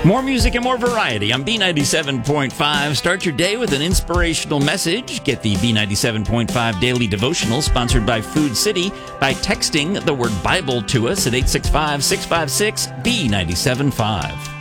More music and more variety on B97.5. Start your day with an inspirational message. Get the B97.5 Daily Devotional sponsored by Food City by texting the word Bible to us at 865-656-B975.